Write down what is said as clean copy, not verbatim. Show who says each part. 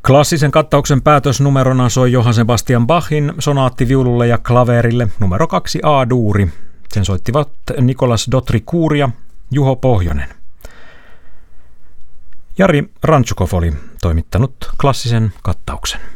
Speaker 1: Klassisen kattauksen päätösnumerona soi Johann Sebastian Bachin sonaatti viululle ja klaverille numero 2 A-duuri. Sen soittivat Nicolas Dottry-Cour ja Juho Pohjonen. Jari Rantsukov oli toimittanut klassisen kattauksen.